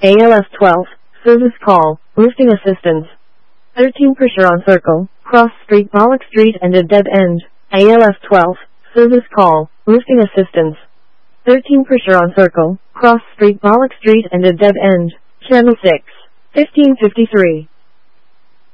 ALF 12, service call, roofing assistance. 13 Percheron Circle, cross street Bollock Street and a dead end. ALF 12, service call, roofing assistance. 13 Percheron Circle, cross street Bollock Street and a dead end. Channel 6, 1553.